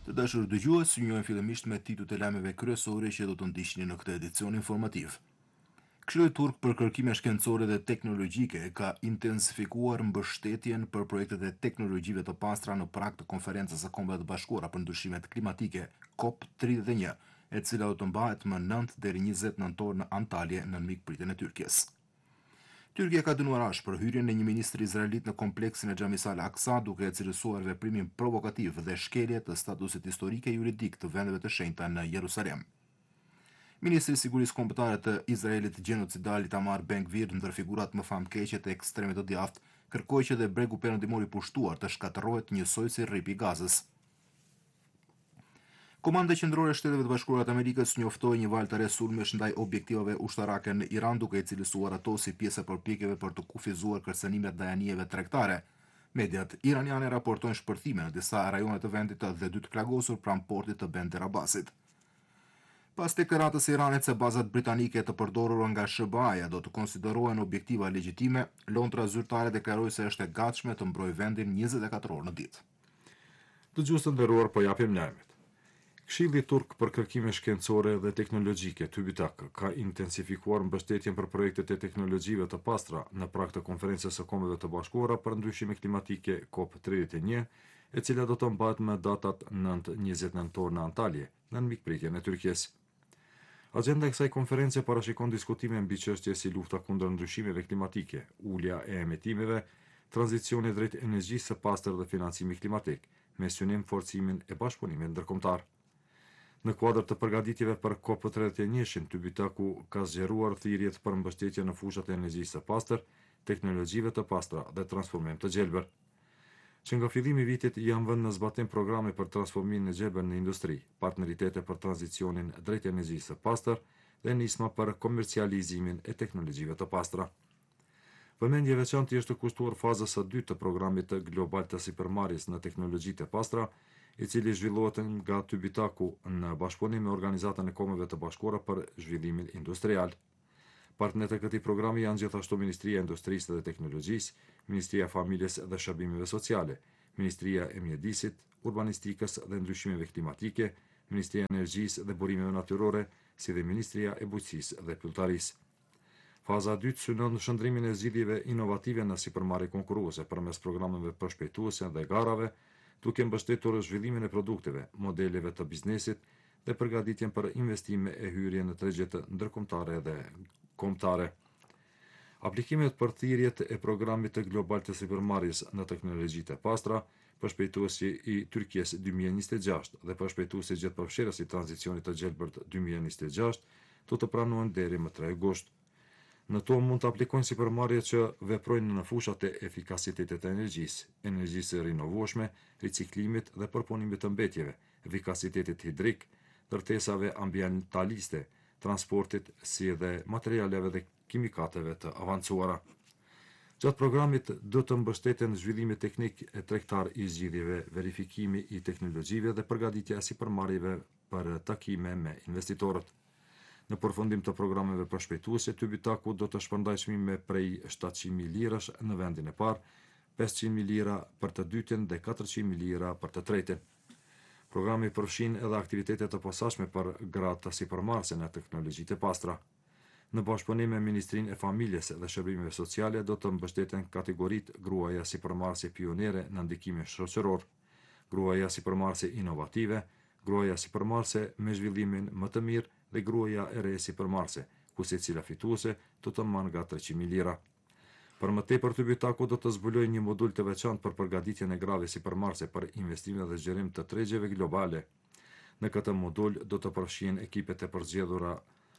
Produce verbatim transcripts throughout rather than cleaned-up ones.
Të dashur dëgjues, ju njohim fillimisht me titujt e lajmeve kryesore që do të ndiqni në këtë edicion informativ. Këshilli turk për kërkime shkencore dhe teknologjike ka intensifikuar mbështetjen për projektet e teknologjive të pastra në prag të konferencës së Kombeve të Bashkuara për ndryshimet klimatike COP tridhjetë e një, e cila do të mbahet më nëntë deri njëzet nëntor në Antalje në mikpritjen e Tyrkisë. Tyrkia ka dënuar ashtë për hyrjen e një ministri izraelit në kompleksin e Xhamis al-Aqsa, duke e cilësuar veprimin provokativ dhe shkelje të statusit historike juridik të vendeve të shenjta në Jerusalem. Ministri i Sigurisë Kombëtare të Izraelit gjenocidal Itamar Ben-Gvir, ndër figurat më famkeqe të ekstremit të djathtë, kërkoi që dhe bregu perëndimor i pushtuar të shkatërrohet njësoj si rripi i Gazës. Komanda qendrore e Shteteve të Bashkuara të Amerikës njoftoi një valë të re sulmesh ndaj objektivave ushtarake në Iran, duke i cilësuar ato si pjesë e përpjekjeve për të kufizuar kërcënimet ndaj anijeve tregtare. Mediat iraniane raportojnë shpërthime në disa rajone të vendit dhe dy të plagosur pranë portit të Bandar Abbasit. Pas deklaratës së Iranit se bazat britanike të përdorura nga S B A-ja do të konsiderohen objektiva legjitime, Londra zyrtare deklaroi se është e gatshme të mbrojë vendin njëzet e katër orë në ditë. Dëgjues të nderuar, po japim lajmet. Këshilli turk për kërkime shkencore dhe teknologjike T B T A K ka intensifikuar mbështetjen për projektet e teknologjive të pastra në prag të konferencës së Kombeve të Bashkuara për ndryshime klimatike COP tridhjetë e një, e cila do të mbahet me datat nëntë e njëzet nëntor në Antalje, në mikpritjen e Tyrkisë. Agenda e kësaj konference parashikon diskutime mbi çështje si lufta kundër ndryshimeve klimatike, ulja e emetimeve, tranzicioni drejt energjisë së pastër dhe financimi klimatik, me synim forcimin e bashkëpunimit ndërkombëtar. Në kuadër të përgatitjeve për COP tridhjetë e një, T B T A K ka zgjeruar thirrjet për mbështetje në fushat e energjisë së pastër, teknologjive të pastra dhe transformim të gjelbër. Që nga fillimi i vitit janë vënë në zbatim programe për transformimin e gjelbër në industri, partneritete për tranzicionin drejt energjisë së pastër dhe nisma për komercializimin e teknologjive të pastra. Vëmendje e veçantë është kushtuar fazës së dytë të programit global të sipërmarrjes në teknologji të pastra, i cili zhvillohet nga T B T A K në bashkëpunim me Organizatën e Kombeve të Bashkuara për Zhvillimin Industrial. Partnerët e këtij programi janë gjithashtu Ministria e Industrisë dhe Teknologjisë, Ministria e Familjes dhe Shërbimeve Sociale, Ministria e Mjedisit, Urbanistikës dhe Ndryshimeve Klimatike, Ministria e Energjisë dhe Burimeve Natyrore, si dhe Ministria e Bujqësisë dhe Pylltarisë. Faza e dytë synon shndrimin e zgjidhjeve inovative në sipërmarrje konkurruese përmes programeve përshpejtuese dhe garave, duke mbështetur zhvillimin e produkteve, modeleve të biznesit dhe përgatitjen për investime e hyrje në tregjet ndërkombëtare dhe kombëtare. Aplikimet për thirrjet e programit të global të sipërmarrjes në teknologji të pastra, përshpejtuesi i Tyrkisë dy mijë e njëzet e gjashtë dhe përshpejtuesi gjithëpërfshirës i tranzicionit të gjelbërt dy mijë e njëzet e gjashtë, do të pranohen deri më tre gusht. Në to mund të aplikojnë sipërmarrje që veprojnë në fushat e efikasitetit të energjisë, energjisë rinovueshme, riciklimit dhe përpunimit të mbetjeve, efikasitetit hidrik, ndërtesave ambientaliste, transportit, si dhe materialeve dhe kimikateve të avancuara. Gjatë programit do të mbështeten zhvillimi teknik e tregtar i zgjidhjeve, verifikimi i teknologjive dhe përgatitja e sipërmarrjeve për takime me investitorët. Në përfundim të programeve përshpejtuese, T B T A K do të shpërndajë çmime prej shtatëqind mijë lirash në vendin e parë, pesëqind mijë lira për të dytin dhe katërqind mijë lira për të tretin. Programi përfshin edhe aktivitete të posaçme për gratë të sipërmarrëse në teknologji të pastra. Në bashkëpunim me Ministrinë e Familjes dhe Shërbimeve Sociale do të mbështeten kategoritë gruaja sipërmarrëse pionere në ndikimin shoqëror, gruaja sipërmarrëse inovative, gruaja sipërmarrëse me zhvillimin më të mirë dhe gruaja e re sipërmarrëse, ku secila fituese do të marrë nga treqind mijë lira. Për më tepër, T B T A K do të zbulojë një modul të veçantë për përgatitjen e grave sipërmarrëse për investime dhe zgjerim të tregjeve globale. Në këtë modul do të përfshihen ekipet e përzgjedhura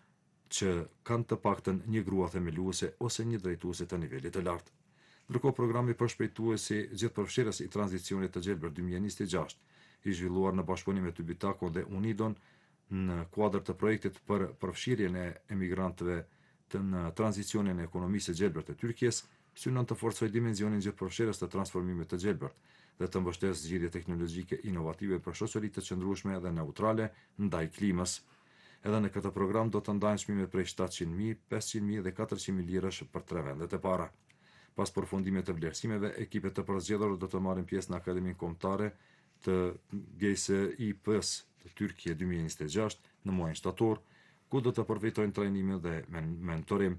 që kanë të paktën një grua themeluese ose një drejtuese të nivelit të lartë. Ndërkohë, programi përshpejtuesi gjithëpërfshirës i tranzicionit të gjelbër dy mijë e njëzet e gjashtë, i zhvilluar në bashkëpunim me T B T A K dhe Unidon në kuadër të projektit për përfshirjen e emigrantëve të në tranzicionin e ekonomisë së gjelbërt të Tyrkisë, synon të forcojë dimensionin gjithëpërfshirës të transformimit të gjelbërt dhe të mbështesë zgjidhje teknologjike inovative për shoqëri të qëndrueshme dhe neutrale ndaj klimës. Edhe në këtë program do të ndahen çmimet prej shtatëqind mijë, pesëqind mijë dhe katërqind mijë lirash për tre vendet e para. Pas përfundimit të vlerësimeve, ekipet të përzgjedhura do të marrin pjesë në Akademinë Kombëtare të G S I P-s të Tyrkia dy mijë e njëzet e gjashtë në muajin shtator, ku do të përfitojnë trajnime dhe mentorim.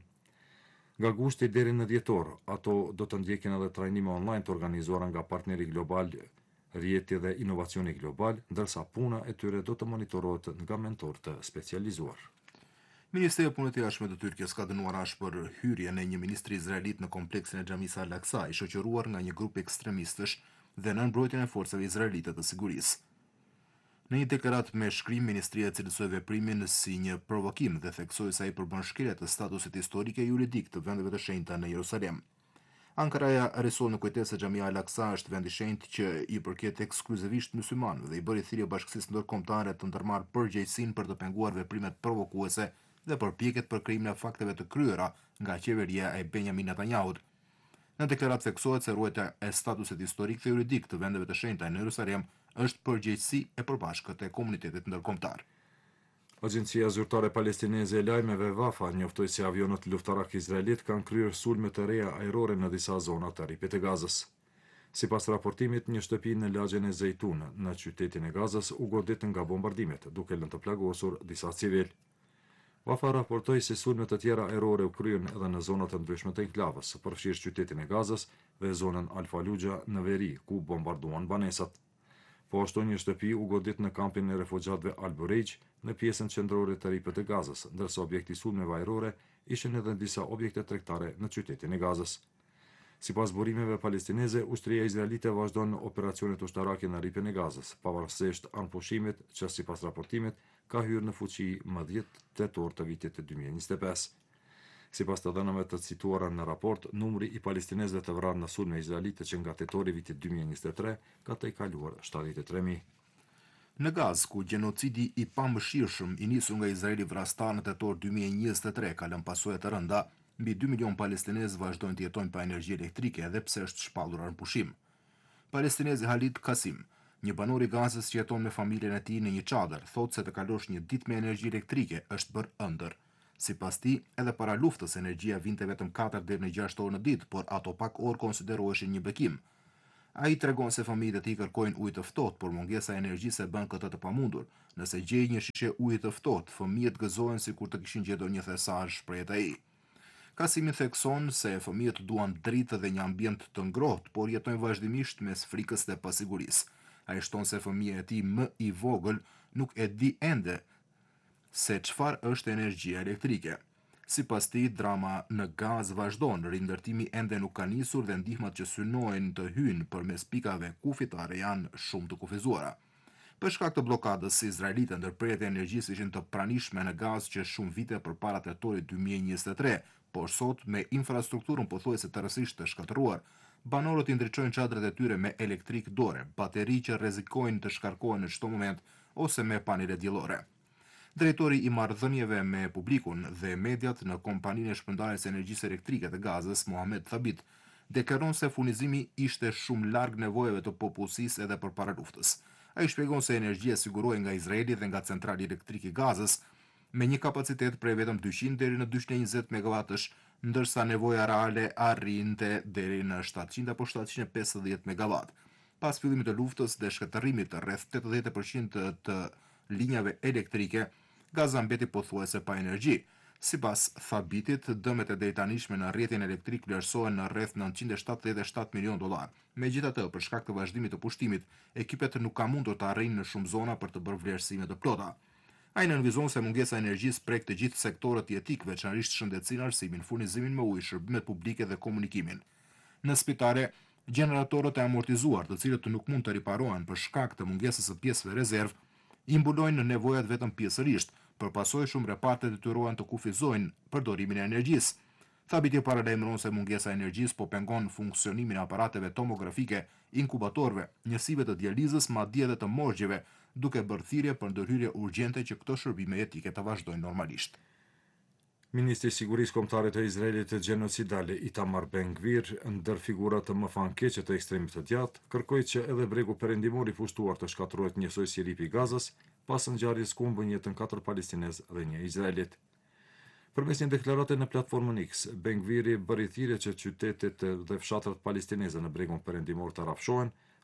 Nga gushti deri në dhjetor, ato do të ndjekin edhe trajnime online të organizuara nga partneri global Rjeti dhe Inovacioni Global, ndërsa puna e tyre do të monitorohet nga mentor të specializuar. Ministri e Punës së Jashtme të Tyrkisë ka dënuar ashpër hyrjen e një ministri izraelit në kompleksin e xhamisë Al-Aqsa, i shoqëruar nga një grup ekstremistësh dhe në mbrojtjen e forcave izraelite të sigurisë. Në një deklaratë me shkrim, ministria e cilësoi veprimin si një provokim dhe theksoi se ai përbën shkelje të statusit historik e juridik të vendeve të shenjta në Jerusalem. Ankaraja risol në kujtesë se xhamia Al-Aqsa është vend i shenjtë që i përket ekskluzivisht myslimanëve dhe i bëri thirrje bashkësisë ndërkombëtare të ndërmarrë përgjegjësinë për të penguar veprimet provokuese dhe përpjekjet për krimin e fakteve të kryera nga qeveria e Benjamin Netanyahut. Në deklaratë theksohet se ruajtja e statusit historik dhe juridik të vendeve të shenjta në Jerusalem është përgjegjësi e përbashkët e komunitetit ndërkombëtar. Agjencia Zyrtare Palestineze e Lajmeve Wafa njoftoi se avionët luftarak izraelit kanë kryer sulme të reja ajrore në disa zona të ripit e Gazës. Sipas raportimit, një shtëpi në lagjen e Zejtun në qytetin e Gazës u godit nga bombardimet, duke lënë të plagosur disa civil. Wafa raportoi se sulme të tjera ajrore u kryen edhe në zona të ndryshme të enklavës, përfshirë qytetin e Gazës dhe zonën Al-Fallujah në veri, ku bombarduan banesat. Po ashtu një shtëpi u godit në kampin e refugjatëve Al-Bureij në pjesën qendrore të ripit të Gazës, ndërsa objekti sulmeve ajrore ishin edhe disa objekte tregtare në qytetin e Gazës. Sipas burimeve palestineze, ushtria izraelite vazhdon operacionet ushtarake në ripin e Gazës, pavarësisht anëpushimit që sipas raportimit ka hyrë në fuqi më dhjetë tetor të vitit të dy mijë e njëzet e pesë. Sipas të dhënave të cituara në raport, numri i palestinezëve të vrarë në sulme izraelite që nga tetori vitit dy mijë e njëzet e tre ka të kaluar shtatëdhjetë e tre mijë. Në Gazë, ku gjenocidi i pamëshirshëm i nisur nga Izraeli vrastar në tetor dy mijë e njëzet e tre ka lënë pasoja të rënda, mbi dy milion palestinezë vazhdojnë të jetojnë pa energji elektrike edhe pse është shpallur anëpushim. Palestinezi Halid Kasim, një banor i Gazës që jeton me familjen e tij në një çadër, thotë se të kalosh një ditë me energji elektrike është bërë ëndër. Sipas tij, edhe para luftës energjia vinte vetëm katër deri në gjashtë orë në ditë, por ato pak orë konsideroheshin një bekim. Ai tregon se familjet e tij kërkojnë ujë të ftohtë, por mungesa e energjisë e bën këtë të pamundur. Nëse gjej një shishe uji të ftohtë, fëmijët gëzohen sikur të kishin gjetur një thesazh, shpreh ai. Kasimi thekson se fëmijët duan dritë dhe një ambient të ngrohtë, por jetojnë vazhdimisht mes frikës dhe pasigurisë. Ai shton se fëmia e tij më i vogël nuk e di ende se çfarë është energjia elektrike. Sipas tij, drama në Gazë vazhdon, rindërtimi ende nuk ka nisur dhe ndihmat që synojnë të hyjnë përmes pikave kufitare janë shumë të kufizuara. Për shkak të bllokadës së izraelite, ndërprerjet e energjisë ishin të pranishme në Gazë që shumë vite përpara tetorit dy mijë e njëzet e tre, por sot me infrastrukturën pothuajse tërësisht të shkatëruar, banorët i ndriçojnë çadrat e tyre me elektrik dore, bateri që rrezikojnë të shkarkohen në çdo moment ose me panele diellore. Drejtori i marrëdhënieve me publikun dhe mediat në kompaninë e shpërndarjes së energjisë elektrike të Gazës, Mohamed Thabit, deklaron se furnizimi ishte shumë larg nevojave të popullsisë edhe përpara luftës. Ai shpjegon se energjia sigurohej nga Izraeli dhe nga centrali elektrik i Gazës me një kapacitet prej vetëm dyqind deri në dyqind e njëzet megawatësh, ndërsa nevoja reale arrinte deri në shtatëqind apo shtatëqind e pesëdhjetë megawatt. Pas fillimit të luftës dhe shkatërrimit të rreth tetëdhjetë përqind të, të linjave elektrike, Gaza mbeti pothuajse pa energji. Sipas Thabitit, dëmet e drejtanishme në rrjetin elektrik vlerësohen në rreth nëntëqind e shtatëdhjetë e shtatë milion dollar. Megjithatë, për shkak të vazhdimit të pushtimit, ekipet nuk kanë mundur të arrijnë në shumë zona për të bërë vlerësime të plota. Ai nënvizon se mungesa e energjisë prek të gjithë sektorët jetik, veçanërisht shëndetësinë, arsimin, furnizimin me ujë, shërbimet publike dhe komunikimin. Në spitale, gjeneratorët e amortizuar, të cilët nuk mund të riparohen për shkak të mungesës së pjesëve rezervë, i mbulojnë në nevojat vetëm pjesërisht, për pasojë shumë reparte detyrohen të kufizojnë përdorimin e energjisë. Thabiti paralajmëron se mungesa e energjisë po pengon funksionimin e aparateve tomografike, inkubatorëve, njësive të dializës, madje edhe të morgjeve, duke bërë thirrje për ndërhyrje urgjente që këto shërbime jetike të vazhdojnë normalisht. Ministri i Sigurisë Kombëtare të Izraelit gjenocidale Itamar Ben-Gvir, ndër figura të mëfankeqe të ekstremit të djathtë, kërkoi që edhe bregu perëndimor i fushtuar të shkatërrohet njësoj si ripi i Gazës, pas ngjarjes ku humbën jetën katër palestinezë dhe një izraelit. Përmes një deklarate në platformën X, Ben-Gviri bëri thirrje që qytetet dhe fshatrat palestineze në bregun perëndimor të rrafshohen,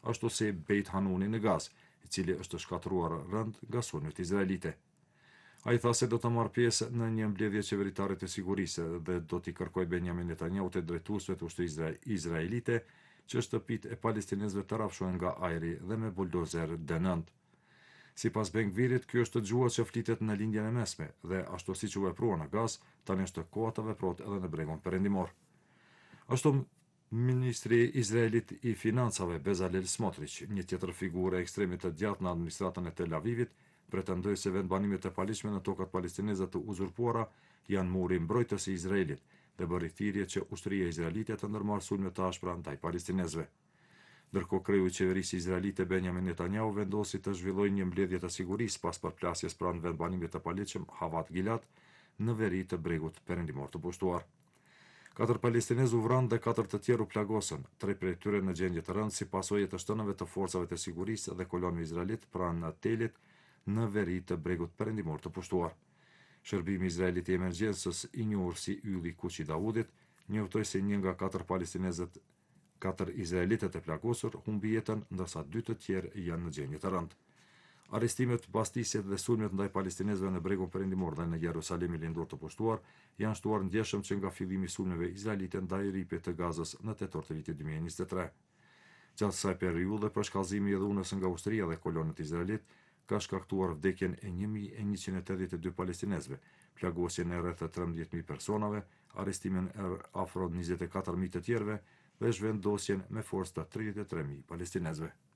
ashtu si Beit Hanuni në Gaz, i cili është shkatruar rënd nga sulmet izraelite. A i tha se do të marrë pjesë në një mbledhje qeveritare të sigurisë dhe do t'i kërkoj Benjamin Netanyahu të drejtuesve të ushtrisë izraelite që shtëpitë e palestinezëve të rrafshohen nga ajri dhe me buldozer dënënd. Sipas Ben-Gvirit, ky është gjua që flitet në lindjen e mesme dhe ashtu siç u veprua në Gaz, tani është koha të veprohet edhe në bregun perëndimor. Ashtu Ministri Izraelit i Financave Bezalel Smotrich, një tjetër figurë e ekstremit të djathtë në administratën e Tel Avivit, pretendoi se vendbanimet e paligjshme në tokat palestineze të uzurpuara janë muri mbrojtës i Izraelit dhe bëri thirrje që ushtria izraelite të ndërmarrë sulme të ashpra ndaj palestinezëve. Ndërkohë kreu i qeverisë izraelite Benjamin Netanyahu vendosi të zhvillojë një mbledhje të sigurisë pas përplasjes pranë vendbanimit të paligjshëm Havat Gilat në veri të bregut perëndimor të pushtuar. Katër palestinezë u vranë dhe katër të tjerë u plagosën, tre prej tyre në gjendje të rëndë si pasojë të shtënëve të forcave të sigurisë dhe kolonëve izraelit pranë telit në veri të bregut perëndimor të pushtuar. Shërbimi izraelit i emergjencës, i njohur si ylli Kuq i Davudit, njoftoi se një nga katër palestinezët, katër izraelitët e plagosur humbi jetën, ndërsa dy të tjerë janë në gjendje të rëndë. Arrestimet, bastisjet dhe sulmet ndaj palestinezëve në bregun perëndimor dhe në Jerusalemin lindor të pushtuar janë shtuar ndjeshëm që nga fillimi i sulmeve izraelite ndaj ripit të Gazës në tetor të vitit dy mijë e njëzet e tre. Gjatë kësaj periudhe, përshkallëzimi i dhunës nga ushtria dhe kolonët izraelit ka shkaktuar vdekjen e një mijë e njëqind e tetëdhjetë e dy palestinezëve, plagosjen e rreth trembëdhjetë mijë personave, arrestimin e afro njëzet e katër mijë të tjerëve dhe zhvendosjen me forcë të tridhjetë e tre mijë palestinezëve.